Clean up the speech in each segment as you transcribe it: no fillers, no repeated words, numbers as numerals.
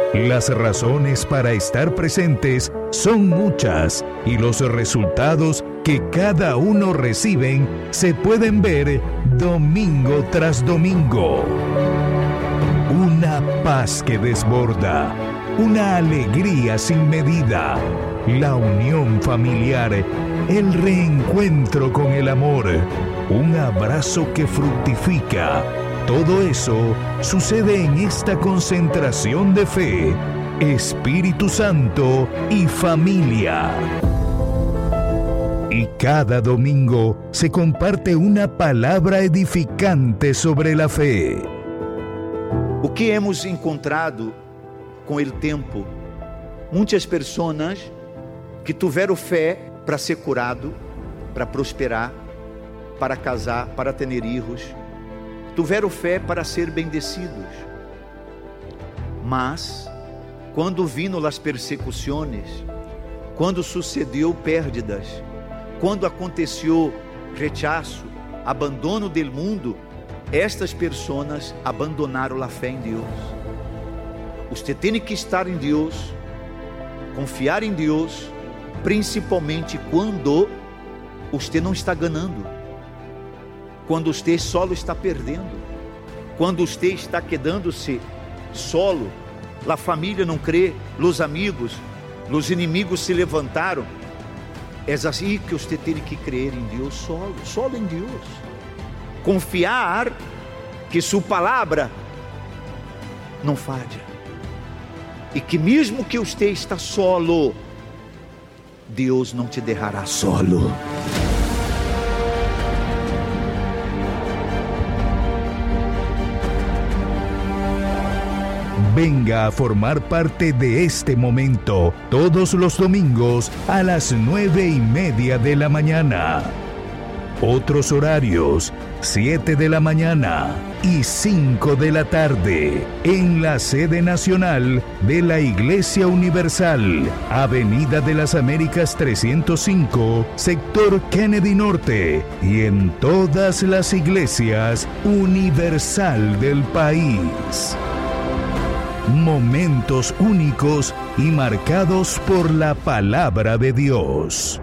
Las razones para estar presentes son muchas y los resultados que cada uno reciben se pueden ver domingo tras domingo. Una paz que desborda, una alegría sin medida, la unión familiar, el reencuentro con el amor, un abrazo que fructifica. Todo eso sucede en esta concentración de fe, Espíritu Santo y familia. Y cada domingo se comparte una palabra edificante sobre la fe. O que hemos encontrado com o tempo? Muitas pessoas que tiveram fé para ser curado, para prosperar, para casar, para ter filhos, tiveram fé para ser bendecidos. Mas, quando vino as persecuções, quando sucedeu perdas, quando aconteceu rechaço, abandono do mundo, estas pessoas abandonaram a fé em Deus. Você tem que estar em Deus, confiar em Deus, principalmente quando você não está ganhando, quando você solo está perdendo, quando você está quedando-se solo, a família não crê, os amigos, os inimigos se levantaram. É assim que você tem que crer em Deus solo em Deus. Confiar que sua palavra não falha. E que mesmo que você está solo, Deus não te deixará solo. Venga a formar parte de este momento todos los domingos a las 9:30 de la mañana. Otros horarios, 7 de la mañana y 5 de la tarde, en la sede nacional de la Iglesia Universal, Avenida de las Américas 305, sector Kennedy Norte, y en todas las iglesias universal del país. Momentos únicos y marcados por la palabra de Dios.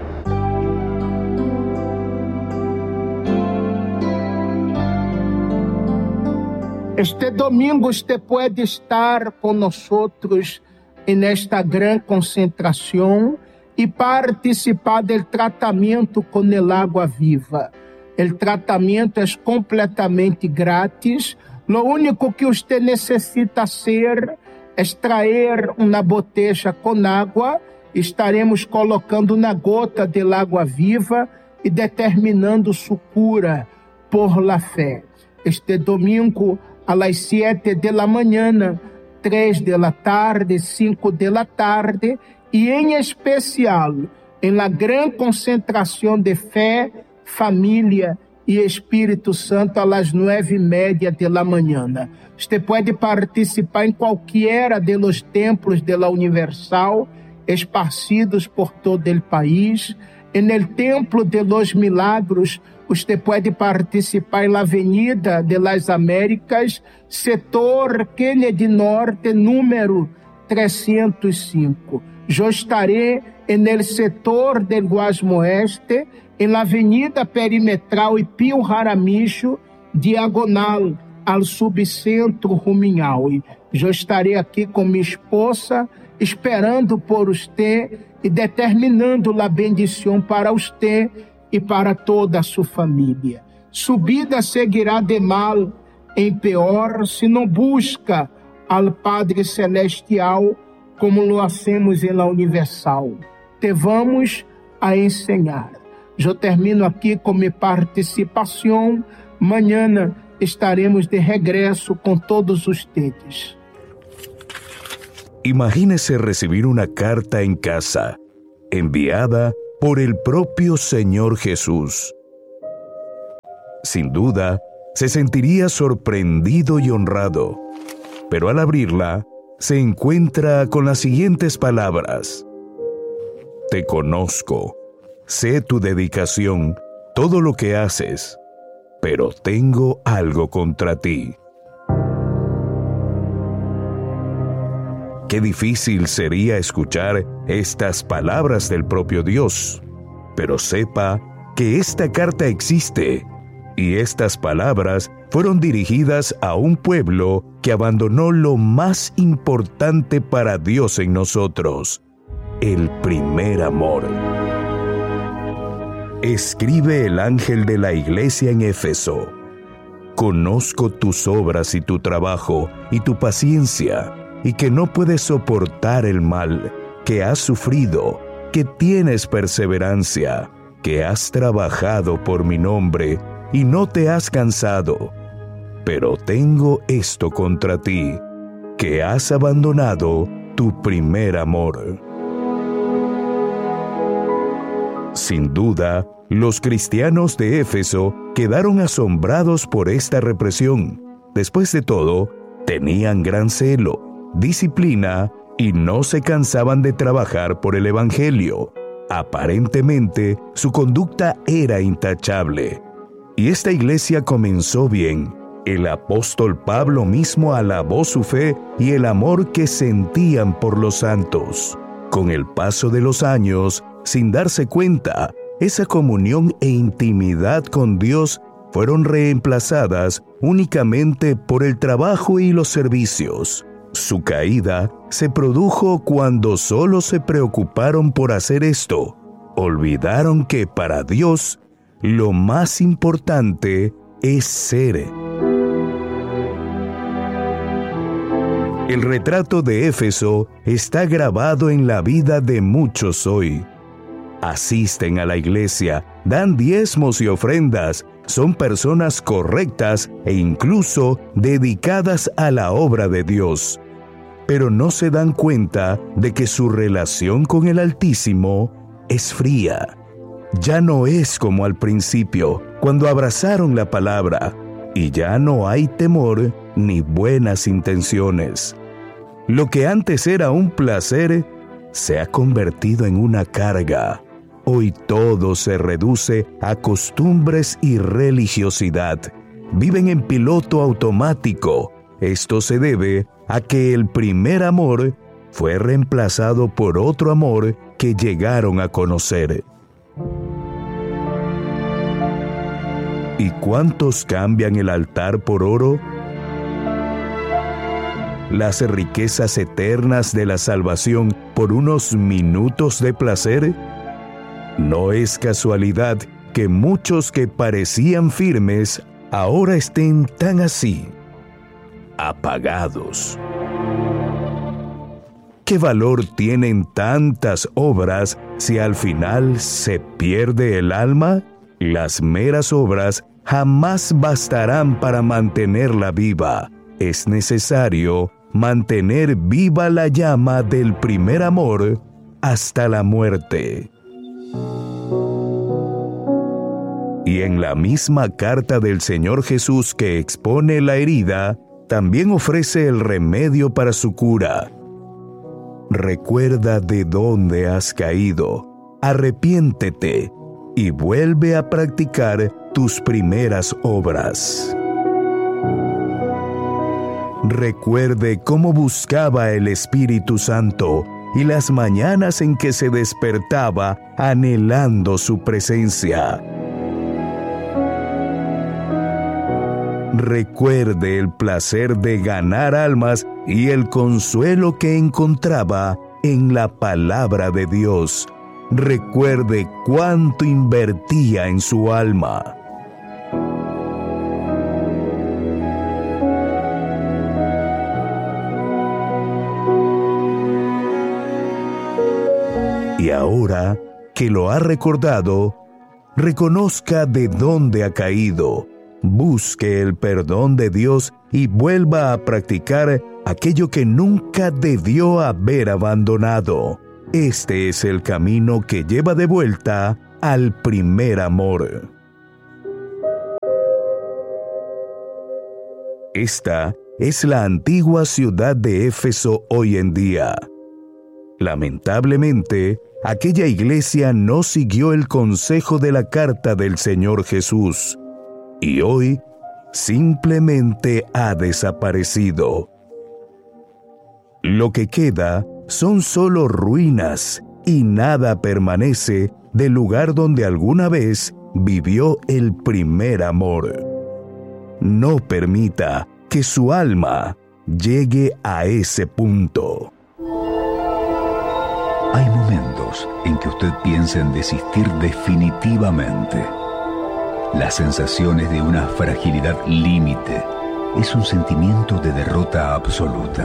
Este domingo usted puede estar con nosotros en esta gran concentración y participar del tratamiento con el agua viva. El tratamiento es completamente grátis. Lo único que usted necesita hacer es traer una botella con agua. Estaremos colocando una gota del agua viva y determinando su cura por la fe. Este domingo a las 7 de la mañana, 3 de la tarde, 5 de la tarde y en especial en la gran concentración de fe, familia y Espíritu Santo a las 9:30 de la mañana. Usted puede participar en cualquiera de los templos de la Universal, esparcidos por todo el país. En el Templo de los Milagros, usted puede participar en la Avenida de las Américas, setor Kennedy Norte, número 305. Yo estaré en el setor del Guasmo Oeste, en la Avenida Perimetral e Pio Jaramillo, diagonal ao Subcentro Ruminhaui. Eu estarei aqui com minha esposa, esperando por você e determinando a bendição para você e para toda a sua família. Subida seguirá de mal em pior se não busca ao Padre Celestial como lo hacemos em la Universal. Te vamos a ensinar. Eu termino aqui com minha participação. Amanhã estaremos de regresso com todos ustedes. Imagínese recibir una carta en casa, enviada por el propio Señor Jesús. Sin duda, se sentiría sorprendido y honrado, pero al abrirla, se encuentra con las siguientes palabras: Te conozco, sé tu dedicación, todo lo que haces, pero tengo algo contra ti. Qué difícil sería escuchar estas palabras del propio Dios. Pero sepa que esta carta existe, y estas palabras fueron dirigidas a un pueblo que abandonó lo más importante para Dios en nosotros: el primer amor. Escribe el ángel de la iglesia en Éfeso: conozco tus obras y tu trabajo y tu paciencia, y que no puedes soportar el mal, que has sufrido, que tienes perseverancia, que has trabajado por mi nombre y no te has cansado. Pero tengo esto contra ti, que has abandonado tu primer amor. Sin duda, los cristianos de Éfeso quedaron asombrados por esta represión. Después de todo, tenían gran celo, disciplina y no se cansaban de trabajar por el Evangelio. Aparentemente, su conducta era intachable. Y esta iglesia comenzó bien. El apóstol Pablo mismo alabó su fe y el amor que sentían por los santos. Con el paso de los años, sin darse cuenta, esa comunión e intimidad con Dios fueron reemplazadas únicamente por el trabajo y los servicios. Su caída se produjo cuando solo se preocuparon por hacer esto. Olvidaron que para Dios lo más importante es ser. El retrato de Éfeso está grabado en la vida de muchos hoy. Asisten a la iglesia, dan diezmos y ofrendas, son personas correctas e incluso dedicadas a la obra de Dios. Pero no se dan cuenta de que su relación con el Altísimo es fría. Ya no es como al principio, cuando abrazaron la palabra, y ya no hay temor ni buenas intenciones. Lo que antes era un placer se ha convertido en una carga. Hoy todo se reduce a costumbres y religiosidad. Viven en piloto automático. Esto se debe a que el primer amor fue reemplazado por otro amor que llegaron a conocer. ¿Y cuántos cambian el altar por oro? ¿Las riquezas eternas de la salvación por unos minutos de placer? No es casualidad que muchos que parecían firmes ahora estén tan así, apagados. ¿Qué valor tienen tantas obras si al final se pierde el alma? Las meras obras jamás bastarán para mantenerla viva. Es necesario mantener viva la llama del primer amor hasta la muerte. Y en la misma carta del Señor Jesús que expone la herida, también ofrece el remedio para su cura. Recuerda de dónde has caído, arrepiéntete y vuelve a practicar tus primeras obras. Recuerde cómo buscaba el Espíritu Santo y las mañanas en que se despertaba anhelando su presencia. Recuerde el placer de ganar almas y el consuelo que encontraba en la palabra de Dios. Recuerde cuánto invertía en su alma. Y ahora que lo ha recordado, reconozca de dónde ha caído, busque el perdón de Dios y vuelva a practicar aquello que nunca debió haber abandonado. Este es el camino que lleva de vuelta al primer amor. Esta es la antigua ciudad de Éfeso hoy en día. Lamentablemente, aquella iglesia no siguió el consejo de la carta del Señor Jesús y hoy simplemente ha desaparecido. lo que queda son solo ruinas y nada permanece del lugar donde alguna vez vivió el primer amor. No permita que su alma llegue a ese punto. Hay momentos en que usted piensa en desistir definitivamente. Las sensaciones de una fragilidad límite es un sentimiento de derrota absoluta.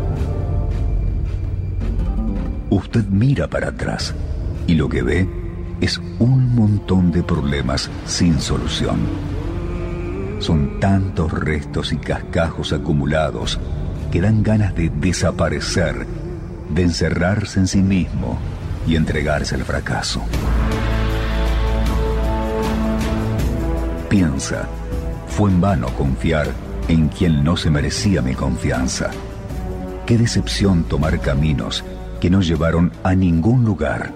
Usted mira para atrás y lo que ve es un montón de problemas sin solución. Son tantos restos y cascajos acumulados que dan ganas de desaparecer, de encerrarse en sí mismo y entregarse al fracaso. Piensa, fue en vano confiar en quien no se merecía mi confianza. Qué decepción tomar caminos que no llevaron a ningún lugar.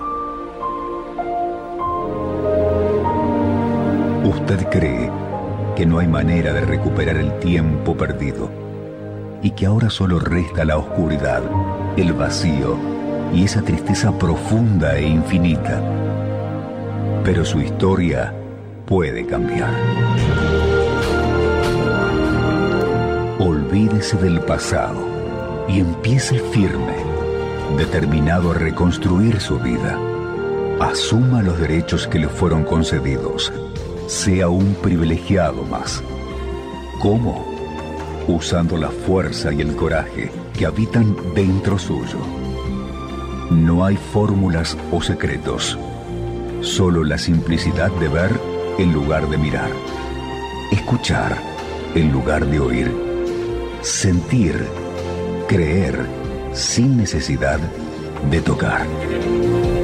Usted cree que no hay manera de recuperar el tiempo perdido y que ahora solo resta la oscuridad, el vacío y esa tristeza profunda e infinita. Pero su historia puede cambiar. Olvídese del pasado y empiece firme, determinado a reconstruir su vida. Asuma los derechos que le fueron concedidos. Sea un privilegiado más. ¿Cómo? Usando la fuerza y el coraje que habitan dentro suyo. No hay fórmulas o secretos, solo la simplicidad de ver en lugar de mirar, escuchar en lugar de oír, sentir, creer sin necesidad de tocar.